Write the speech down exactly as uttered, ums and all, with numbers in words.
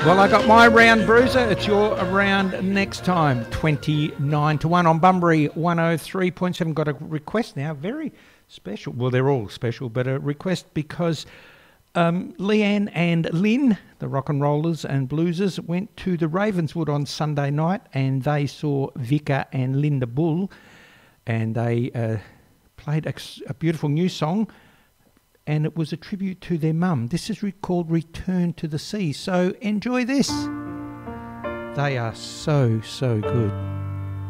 Well, I got my round, Bruiser. It's your round next time. twenty-nine to one on Bunbury one oh three point seven. Got a request now. Very special. Well, they're all special, but a request because um, Leanne and Lynn, the rock and rollers and bluesers, went to the Ravenswood on Sunday night and they saw Vicar and Linda Bull, and they uh, played a, a beautiful new song, and it was a tribute to their mum. This is re- called Return to the Sea. So enjoy this. They are so, so good.